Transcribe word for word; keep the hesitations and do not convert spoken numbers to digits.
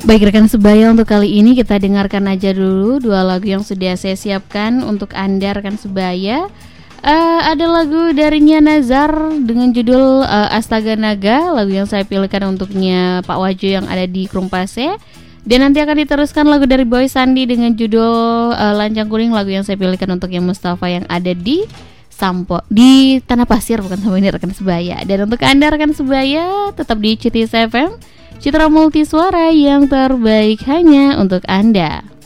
Baik rekan sebaya, untuk kali ini kita dengarkan aja dulu dua lagu yang sudah saya siapkan untuk Anda rekan sebaya. Uh, ada lagu dari Nia Nazar dengan judul uh, Astaga Naga, lagu yang saya pilihkan untuknya Pak Wajo yang ada di Krumpase. Dan nanti akan diteruskan lagu dari Boy Sandi dengan judul uh, Lancang Kuning, lagu yang saya pilihkan untuk yang Mustafa yang ada di Sampo di Tanah Pasir, bukan sama ini rekan sebaya. Dan untuk Anda rekan sebaya, tetap di C T S F M, Citra Multi Suara yang terbaik hanya untuk Anda.